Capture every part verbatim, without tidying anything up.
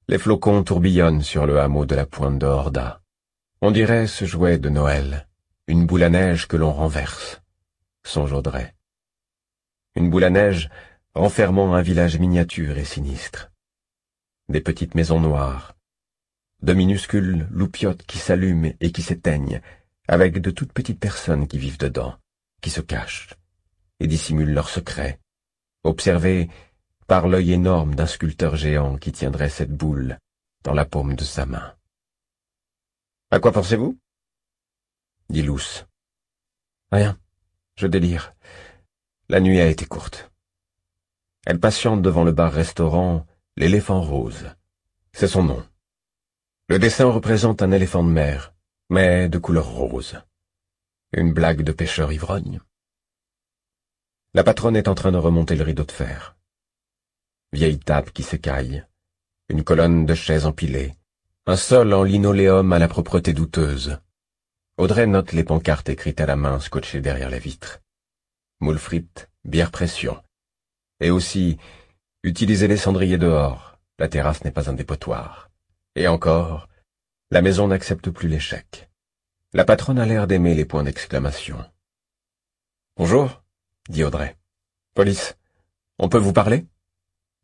Les flocons tourbillonnent sur le hameau de la pointe de Horda. On dirait ce jouet de Noël, une boule à neige que l'on renverse, songe Audrey. Une boule à neige renfermant un village miniature et sinistre. Des petites maisons noires, de minuscules loupiottes qui s'allument et qui s'éteignent, avec de toutes petites personnes qui vivent dedans, qui se cachent et dissimulent leurs secrets, observés par l'œil énorme d'un sculpteur géant qui tiendrait cette boule dans la paume de sa main. « À quoi pensez-vous » dit Luce. « Rien, je délire. La nuit a été courte. » Elle patiente devant le bar-restaurant « L'éléphant rose ». C'est son nom. Le dessin représente un éléphant de mer, mais de couleur rose. Une blague de pêcheur ivrogne. La patronne est en train de remonter le rideau de fer. Vieille table qui s'écaille, une colonne de chaises empilées, un sol en linoléum à la propreté douteuse. Audrey note les pancartes écrites à la main scotchées derrière la vitre. Moules frites, bière pression. Et aussi, utilisez les cendriers dehors, la terrasse n'est pas un dépotoir. Et encore, la maison n'accepte plus l'échec. La patronne a l'air d'aimer les points d'exclamation. « Bonjour » dit Audrey. « Police, on peut vous parler ?»« Attention !»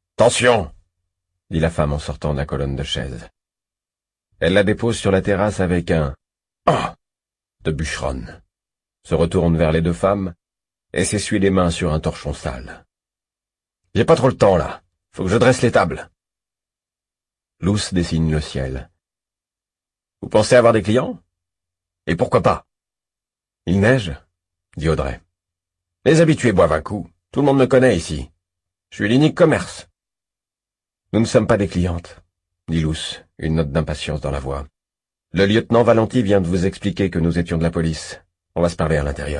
dit la femme en sortant de la colonne de chaises. Elle la dépose sur la terrasse avec un « Ah !» de bûcheronne, se retourne vers les deux femmes et s'essuie les mains sur un torchon sale. « J'ai pas trop le temps, là. Faut que je dresse les tables. » Luce dessine le ciel. « Vous pensez avoir des clients ? Et pourquoi pas ? » « Il neige, » dit Audrey. « Les habitués boivent un coup. Tout le monde me connaît ici. Je suis l'unique commerce. »« Nous ne sommes pas des clientes, » dit Luce, une note d'impatience dans la voix. « Le lieutenant Valenti vient de vous expliquer que nous étions de la police. On va se parler à l'intérieur. »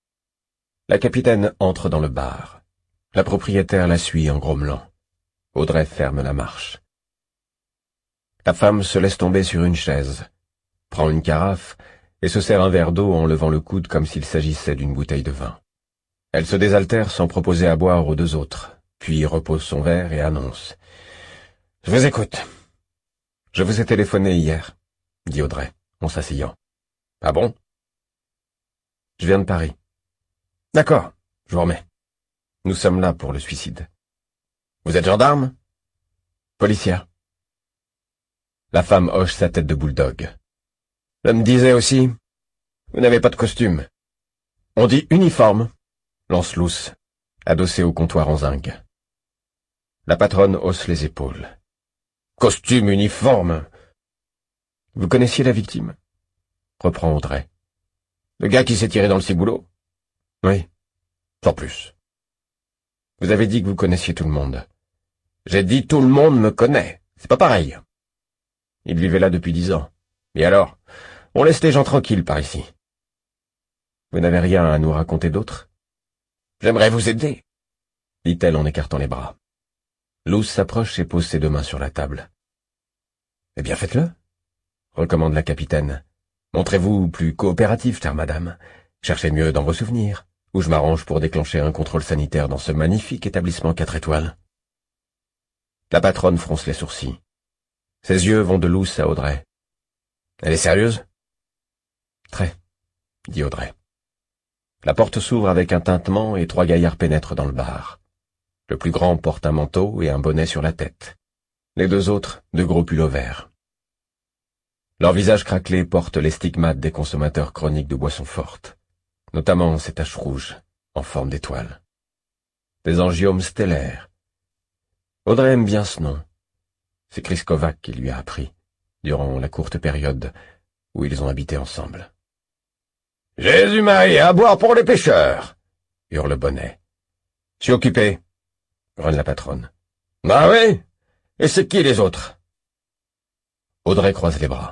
La capitaine entre dans le bar. La propriétaire la suit en grommelant. Audrey ferme la marche. La femme se laisse tomber sur une chaise, prend une carafe et se sert un verre d'eau en levant le coude comme s'il s'agissait d'une bouteille de vin. Elle se désaltère sans proposer à boire aux deux autres, puis repose son verre et annonce. « Je vous écoute. »« Je vous ai téléphoné hier, » dit Audrey, en s'asseyant. « Ah bon ?»« Je viens de Paris. »« D'accord, je vous remets. Nous sommes là pour le suicide. »« Vous êtes gendarme ?»« Policière. » La femme hoche sa tête de bulldog. « Je me disais aussi, vous n'avez pas de costume. »« On dit uniforme, » lance Luce, adossée au comptoir en zinc. La patronne hausse les épaules. « Costume uniforme !»« Vous connaissiez la victime ?» reprend Audrey. « Le gars qui s'est tiré dans le ciboulot ?»« Oui, sans plus. »« Vous avez dit que vous connaissiez tout le monde. »« J'ai dit tout le monde me connaît. C'est pas pareil. » Il vivait là depuis dix ans. Et alors, on laisse les gens tranquilles par ici. Vous n'avez rien à nous raconter d'autre ? J'aimerais vous aider, dit-elle en écartant les bras. Luce s'approche et pose ses deux mains sur la table. Eh bien, faites-le, recommande la capitaine. Montrez-vous plus coopérative, chère madame. Cherchez mieux dans vos souvenirs, ou je m'arrange pour déclencher un contrôle sanitaire dans ce magnifique établissement quatre étoiles. La patronne fronce les sourcils. Ses yeux vont de Luce à Audrey. « Elle est sérieuse ?»« Très, » dit Audrey. La porte s'ouvre avec un tintement et trois gaillards pénètrent dans le bar. Le plus grand porte un manteau et un bonnet sur la tête. Les deux autres, de gros pulls verts. Leurs visages craquelés portent les stigmates des consommateurs chroniques de boissons fortes, notamment ces taches rouges, en forme d'étoiles. Des angiomes stellaires. Audrey aime bien ce nom. C'est Chris Kovac qui lui a appris, durant la courte période où ils ont habité ensemble. « Jésus-Marie, à boire pour les pêcheurs !» hurle Bonnet. « Je suis occupé !» grogne la patronne. « Ah oui ? Et c'est qui les autres ?» Audrey croise les bras.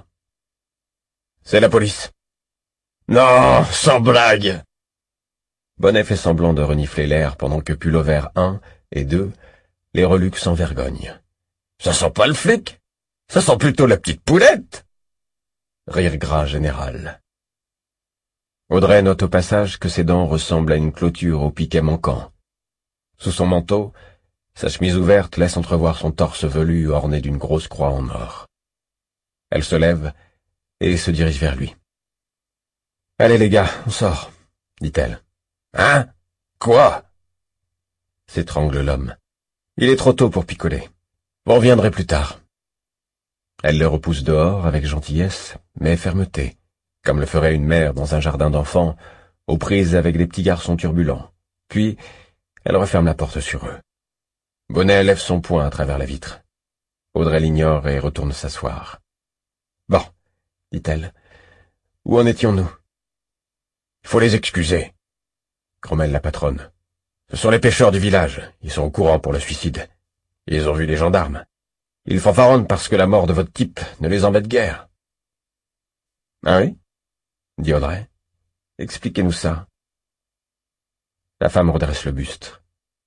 « C'est la police. »« Non, sans blague !» Bonnet fait semblant de renifler l'air pendant que Pullover un et deux les reluquent sans vergogne. « Ça sent pas le flic, ça sent plutôt la petite poulette !» Rire gras général. Audrey note au passage que ses dents ressemblent à une clôture au piquet manquant. Sous son manteau, Sa chemise ouverte laisse entrevoir son torse velu orné d'une grosse croix en or. Elle se lève et se dirige vers lui. « Allez les gars, on sort, » dit-elle. « Hein? Quoi ?» s'étrangle l'homme. « Il est trop tôt pour picoler. Vous reviendrez plus tard. » Elle le repousse dehors avec gentillesse, mais fermeté, comme le ferait une mère dans un jardin d'enfants, aux prises avec des petits garçons turbulents. Puis, elle referme la porte sur eux. Bonnet lève son poing à travers la vitre. Audrey l'ignore et retourne s'asseoir. « Bon, » dit-elle, « où en étions-nous ?»« Il faut les excuser, » grommelle la patronne. « Ce sont les pêcheurs du village, ils sont au courant pour le suicide. Ils ont vu les gendarmes. Ils fanfaronnent parce que la mort de votre type ne les embête guère. »« Ah oui ?» dit Audrey. « Expliquez-nous ça. » La femme redresse le buste.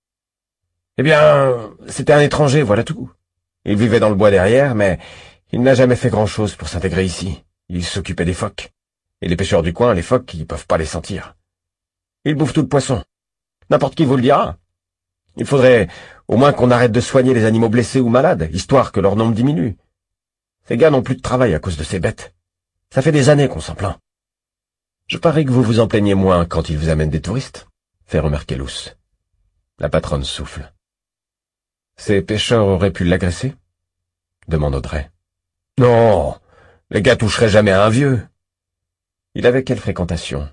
« Eh bien, c'était un étranger, voilà tout. Il vivait dans le bois derrière, mais il n'a jamais fait grand-chose pour s'intégrer ici. Il s'occupait des phoques. Et les pêcheurs du coin, les phoques, ils peuvent pas les sentir. Ils bouffent tout le poisson. N'importe qui vous le dira. Il faudrait au moins qu'on arrête de soigner les animaux blessés ou malades, histoire que leur nombre diminue. Ces gars n'ont plus de travail à cause de ces bêtes. Ça fait des années qu'on s'en plaint. Je parie que vous vous en plaignez moins quand ils vous amènent des touristes, fait remarquer Luce. La patronne souffle. Ces pêcheurs auraient pu l'agresser? Demande Audrey. Non, les gars toucheraient jamais à un vieux. Il avait quelle fréquentation?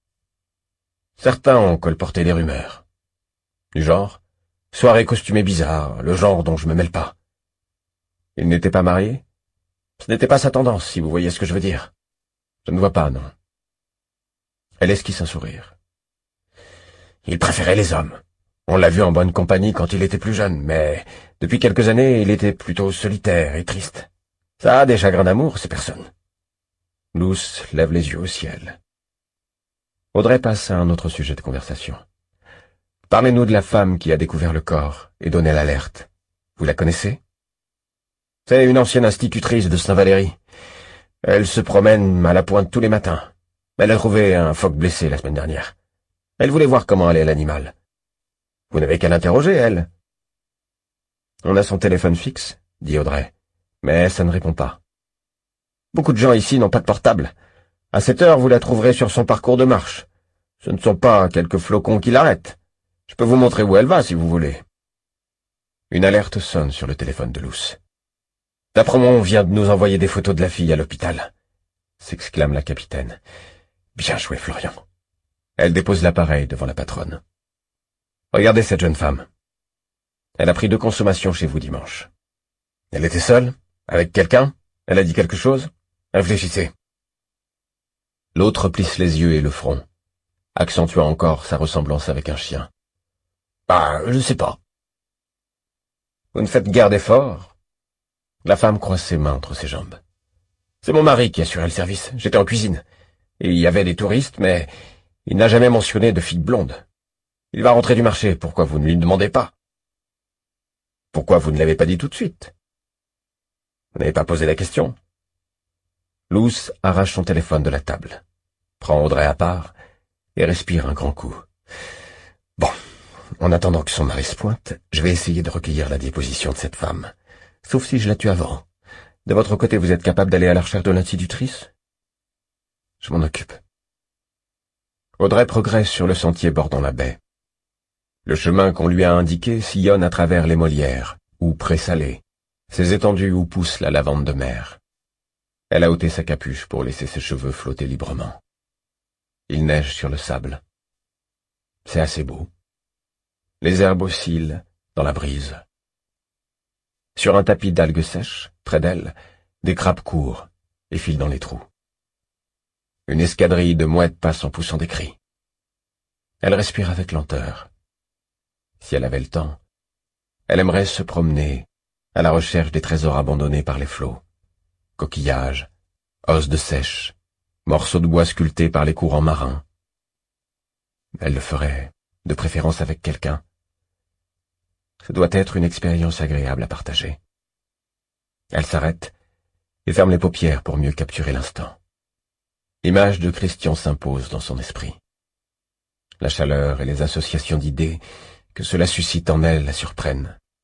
Certains ont colporté des rumeurs. Du genre, soirée costumée bizarre, le genre dont je me mêle pas. Il n'était pas marié? Ce n'était pas sa tendance, si vous voyez ce que je veux dire. Je ne vois pas, non. Elle esquisse un sourire. Il préférait les hommes. On l'a vu en bonne compagnie quand il était plus jeune, mais depuis quelques années, il était plutôt solitaire et triste. Ça a des chagrins d'amour, ces personnes. Luce lève les yeux au ciel. Audrey passe à un autre sujet de conversation. Parlez-nous de la femme qui a découvert le corps et donné l'alerte. Vous la connaissez? C'est une ancienne institutrice de Saint-Valéry. Elle se promène à la pointe tous les matins. Elle a trouvé un phoque blessé la semaine dernière. Elle voulait voir comment allait l'animal. Vous n'avez qu'à l'interroger, elle. On a son téléphone fixe, dit Audrey, mais ça ne répond pas. Beaucoup de gens ici n'ont pas de portable. À cette heure, vous la trouverez sur son parcours de marche. Ce ne sont pas quelques flocons qui l'arrêtent. Je peux vous montrer où elle va, si vous voulez. Une alerte sonne sur le téléphone de Luce. « Dapremont vient de nous envoyer des photos de la fille à l'hôpital », s'exclame la capitaine. « Bien joué, Florian. » Elle dépose l'appareil devant la patronne. « Regardez cette jeune femme. Elle a pris deux consommations chez vous dimanche. Elle était seule? Avec quelqu'un? Elle a dit quelque chose? Réfléchissez. » L'autre plisse les yeux et le front, accentuant encore sa ressemblance avec un chien. « Bah, je sais pas. »« Vous ne faites guère d'efforts ?» La femme croise ses mains entre ses jambes. « C'est mon mari qui assurait le service. J'étais en cuisine. Et il y avait des touristes, mais il n'a jamais mentionné de fille blonde. Il va rentrer du marché. Pourquoi vous ne lui demandez pas? Pourquoi vous ne l'avez pas dit tout de suite? Vous n'avez pas posé la question. » Luce arrache son téléphone de la table, prend Audrey à part et respire un grand coup. Bon, en attendant que son mari se pointe, je vais essayer de recueillir la déposition de cette femme. Sauf si je la tue avant. De votre côté, vous êtes capable d'aller à la recherche de l'institutrice? Je m'en occupe. Audrey progresse sur le sentier bordant la baie. Le chemin qu'on lui a indiqué sillonne à travers les Molières, ou présalées, ces étendues où pousse la lavande de mer. Elle a ôté sa capuche pour laisser ses cheveux flotter librement. Il neige sur le sable. C'est assez beau. Les herbes oscillent dans la brise. Sur un tapis d'algues sèches, près d'elle, des crabes courent et filent dans les trous. Une escadrille de mouettes passe en poussant des cris. Elle respire avec lenteur. Si elle avait le temps, elle aimerait se promener à la recherche des trésors abandonnés par les flots. Coquillages, os de sèche, morceaux de bois sculptés par les courants marins. Elle le ferait, de préférence avec quelqu'un. Ce doit être une expérience agréable à partager. Elle s'arrête et ferme les paupières pour mieux capturer l'instant. L'image de Christian s'impose dans son esprit. La chaleur et les associations d'idées que cela suscite en elle la surprennent,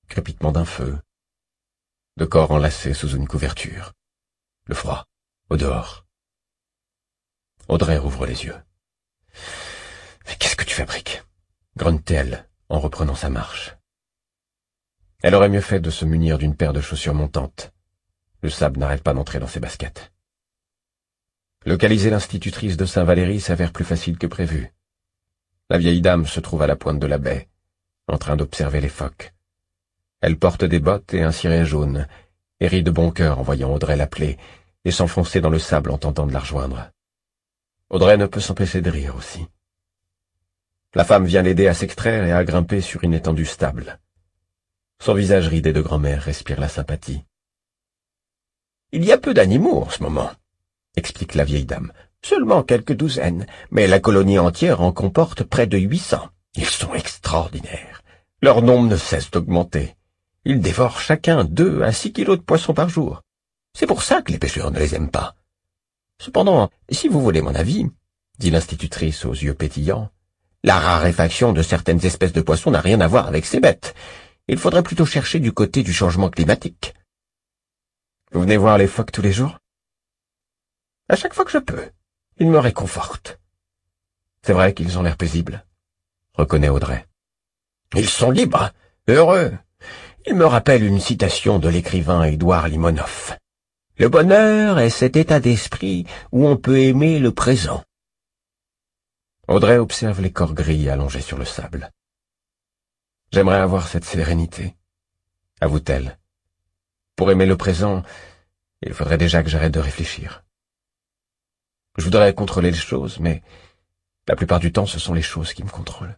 crépitement d'un feu, de corps enlacés sous une couverture, le froid, au dehors. Audrey rouvre les yeux. « Mais qu'est-ce que tu fabriques ?» grogne-t-elle en reprenant sa marche. Elle aurait mieux fait de se munir d'une paire de chaussures montantes. Le sable n'arrête pas d'entrer dans ses baskets. Localiser l'institutrice de Saint-Valéry s'avère plus facile que prévu. La vieille dame se trouve à la pointe de la baie, en train d'observer les phoques. Elle porte des bottes et un ciré jaune, et rit de bon cœur en voyant Audrey l'appeler et s'enfoncer dans le sable en tentant de la rejoindre. Audrey ne peut s'empêcher de rire aussi. La femme vient l'aider à s'extraire et à grimper sur une étendue stable. Son visage ridé de grand-mère respire la sympathie. « Il y a peu d'animaux en ce moment, » explique la vieille dame. « Seulement quelques douzaines, mais la colonie entière en comporte près de huit cents. Ils sont extraordinaires. Leur nombre ne cesse d'augmenter. Ils dévorent chacun deux à six kilos de poissons par jour. C'est pour ça que les pêcheurs ne les aiment pas. Cependant, si vous voulez mon avis, dit l'institutrice aux yeux pétillants, la raréfaction de certaines espèces de poissons n'a rien à voir avec ces bêtes. Il faudrait plutôt chercher du côté du changement climatique. Vous venez voir les phoques tous les jours? À chaque fois que je peux. Ils me réconfortent. C'est vrai qu'ils ont l'air paisibles, reconnaît Audrey. Ils sont libres, heureux. Ils me rappellent une citation de l'écrivain Édouard Limonoff. Le bonheur est cet état d'esprit où on peut aimer le présent. Audrey observe les corps gris allongés sur le sable. J'aimerais avoir cette sérénité, avoue-t-elle. Pour aimer le présent, il faudrait déjà que j'arrête de réfléchir. Je voudrais contrôler les choses, mais la plupart du temps, ce sont les choses qui me contrôlent.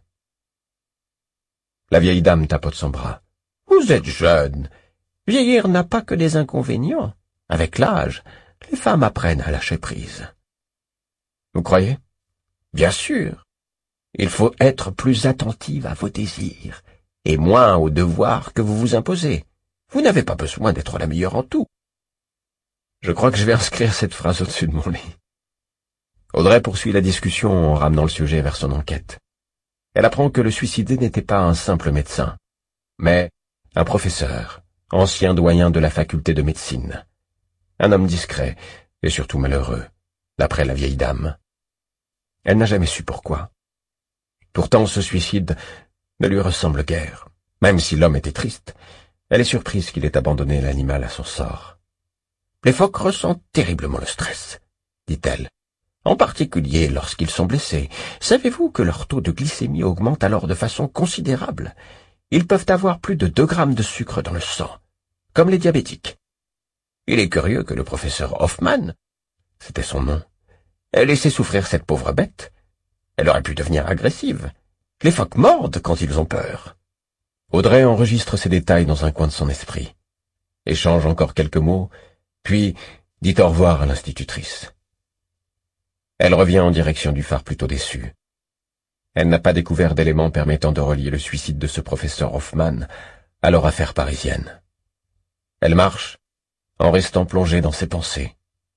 La vieille dame tapote son bras. Vous êtes jeune. Vieillir n'a pas que des inconvénients. Avec l'âge, les femmes apprennent à lâcher prise. Vous croyez? Bien sûr. Il faut être plus attentive à vos désirs, et moins aux devoirs que vous vous imposez. Vous n'avez pas besoin d'être la meilleure en tout. Je crois que je vais inscrire cette phrase au-dessus de mon lit. Audrey poursuit la discussion en ramenant le sujet vers son enquête. Elle apprend que le suicidé n'était pas un simple médecin, mais un professeur, ancien doyen de la faculté de médecine. Un homme discret et surtout malheureux, d'après la vieille dame. Elle n'a jamais su pourquoi. Pourtant, ce suicide ne lui ressemble guère. Même si l'homme était triste, elle est surprise qu'il ait abandonné l'animal à son sort. Les phoques ressentent terriblement le stress, dit-elle. En particulier lorsqu'ils sont blessés. Savez-vous que leur taux de glycémie augmente alors de façon considérable? Ils peuvent avoir plus de deux grammes de sucre dans le sang, comme les diabétiques. Il est curieux que le professeur Hoffman, c'était son nom, ait laissé souffrir cette pauvre bête. Elle aurait pu devenir agressive. Les phoques mordent quand ils ont peur. Audrey enregistre ces détails dans un coin de son esprit, échange encore quelques mots, puis dit au revoir à l'institutrice. Elle revient en direction du phare plutôt déçue. Elle n'a pas découvert d'éléments permettant de relier le suicide de ce professeur Hoffman à leur affaire parisienne. Elle marche, en restant plongée dans ses pensées.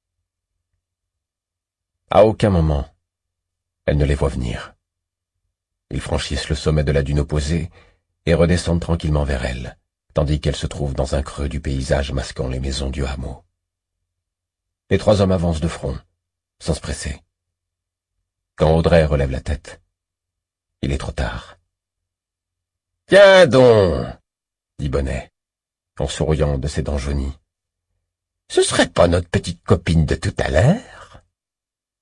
À aucun moment, elle ne les voit venir. Ils franchissent le sommet de la dune opposée et redescendent tranquillement vers elle, tandis qu'elle se trouve dans un creux du paysage masquant les maisons du hameau. Les trois hommes avancent de front, sans se presser. Quand Audrey relève la tête, il est trop tard. « Tiens donc !» dit Bonnet, en souriant de ses dents jaunies. « Ce serait pas notre petite copine de tout à l'heure ?»